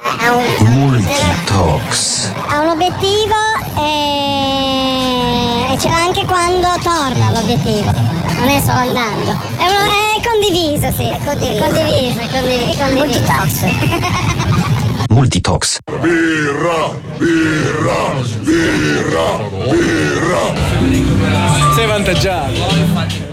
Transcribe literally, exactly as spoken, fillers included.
Ha un, Multitox. ha un obiettivo e, e ce l'ha anche quando torna l'obiettivo, non è solo andando. È, uno, è condiviso, sì, è condiviso, condiviso, è condiviso, è condiviso. Multitox. Multitox. Birra, birra, birra, birra. Sei vantaggiato.